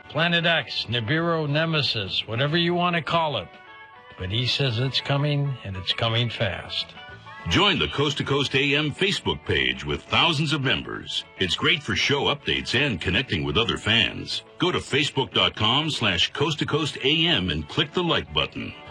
Planet X, Nibiru, Nemesis, whatever you want to call it. But he says it's coming, and it's coming fast. Join the Coast to Coast AM Facebook page with thousands of members. It's great for show updates and connecting with other fans. Go to facebook.com/Coast to Coast AM and click the like button.